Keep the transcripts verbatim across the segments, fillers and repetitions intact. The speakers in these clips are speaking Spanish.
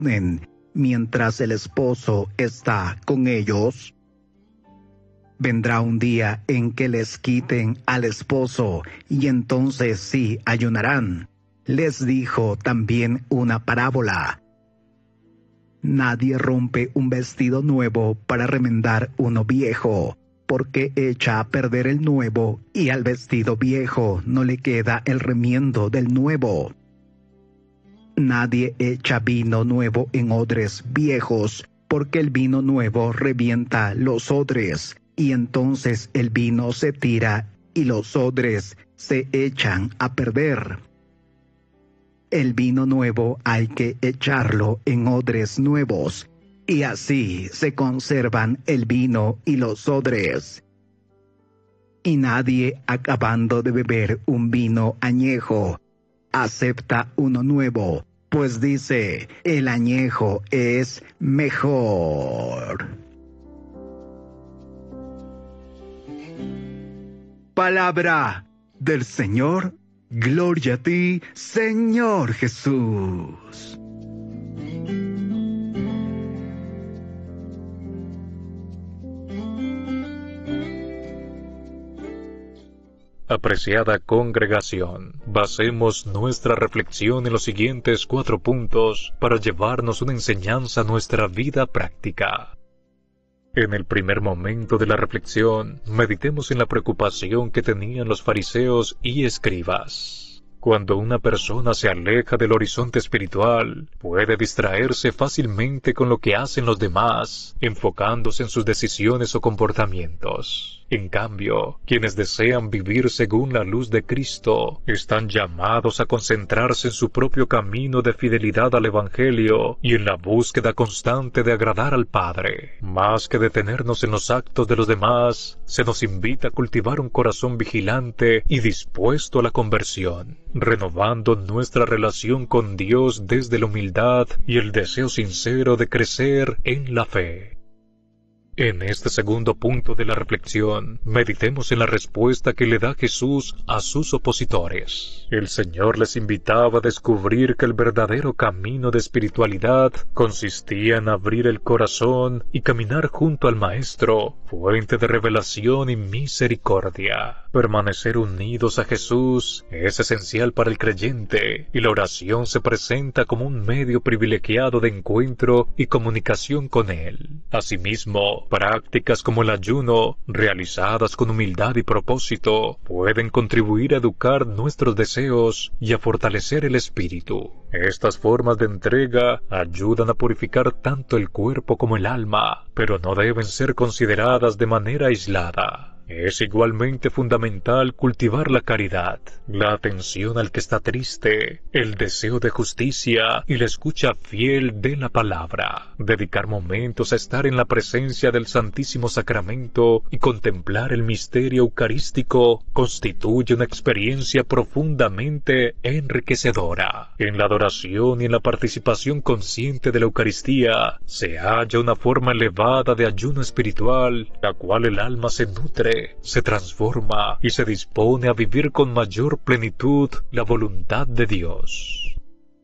mientras el esposo está con ellos? Vendrá un día en que les quiten al esposo, y entonces sí ayunarán. Les dijo también una parábola. Nadie rompe un vestido nuevo para remendar uno viejo, porque echa a perder el nuevo, y al vestido viejo no le queda el remiendo del nuevo. Nadie echa vino nuevo en odres viejos, porque el vino nuevo revienta los odres, y entonces el vino se tira y los odres se echan a perder. El vino nuevo hay que echarlo en odres nuevos, y así se conservan el vino y los odres. Y nadie, acabando de beber un vino añejo, acepta uno nuevo, pues dice, el añejo es mejor. Palabra del Señor. Gloria a ti, Señor Jesús. Apreciada congregación, basemos nuestra reflexión en los siguientes cuatro puntos para llevarnos una enseñanza a nuestra vida práctica. En el primer momento de la reflexión, meditemos en la preocupación que tenían los fariseos y escribas. Cuando una persona se aleja del horizonte espiritual, puede distraerse fácilmente con lo que hacen los demás, enfocándose en sus decisiones o comportamientos. En cambio, quienes desean vivir según la luz de Cristo, están llamados a concentrarse en su propio camino de fidelidad al Evangelio y en la búsqueda constante de agradar al Padre. Más que detenernos en los actos de los demás, se nos invita a cultivar un corazón vigilante y dispuesto a la conversión, renovando nuestra relación con Dios desde la humildad y el deseo sincero de crecer en la fe. En este segundo punto de la reflexión, meditemos en la respuesta que le da Jesús a sus opositores. El Señor les invitaba a descubrir que el verdadero camino de espiritualidad consistía en abrir el corazón y caminar junto al Maestro, fuente de revelación y misericordia. Permanecer unidos a Jesús es esencial para el creyente, y la oración se presenta como un medio privilegiado de encuentro y comunicación con Él. Asimismo, prácticas como el ayuno, realizadas con humildad y propósito, pueden contribuir a educar nuestros deseos y a fortalecer el espíritu. Estas formas de entrega ayudan a purificar tanto el cuerpo como el alma, pero no deben ser consideradas de manera aislada. Es igualmente fundamental cultivar la caridad, la atención al que está triste, el deseo de justicia y la escucha fiel de la palabra. Dedicar momentos a estar en la presencia del Santísimo Sacramento y contemplar el misterio eucarístico constituye una experiencia profundamente enriquecedora. En la adoración y en la participación consciente de la Eucaristía se halla una forma elevada de ayuno espiritual, la cual el alma se nutre, se transforma y se dispone a vivir con mayor plenitud la voluntad de Dios.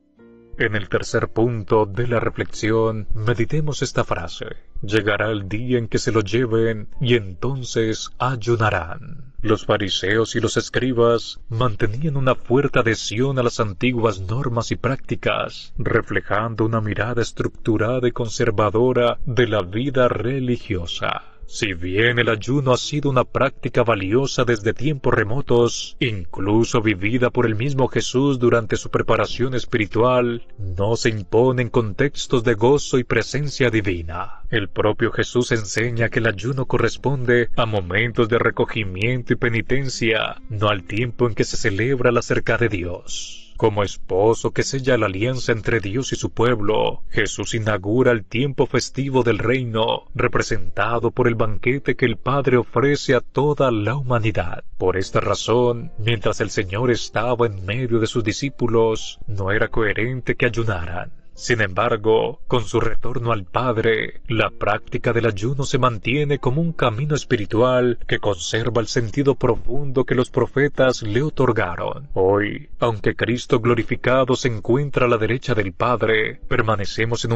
En el tercer punto de la reflexión, meditemos esta frase: llegará el día en que se lo lleven y entonces ayunarán. Los fariseos y los escribas mantenían una fuerte adhesión a las antiguas normas y prácticas, reflejando una mirada estructurada y conservadora de la vida religiosa. Si bien el ayuno ha sido una práctica valiosa desde tiempos remotos, incluso vivida por el mismo Jesús durante su preparación espiritual, no se impone en contextos de gozo y presencia divina. El propio Jesús enseña que el ayuno corresponde a momentos de recogimiento y penitencia, no al tiempo en que se celebra la cerca de Dios. Como esposo que sella la alianza entre Dios y su pueblo, Jesús inaugura el tiempo festivo del reino, representado por el banquete que el Padre ofrece a toda la humanidad. Por esta razón, mientras el Señor estaba en medio de sus discípulos, no era coherente que ayunaran. Sin embargo, con su retorno al Padre, la práctica del ayuno se mantiene como un camino espiritual que conserva el sentido profundo que los profetas le otorgaron. Hoy, aunque Cristo glorificado se encuentra a la derecha del Padre, permanecemos en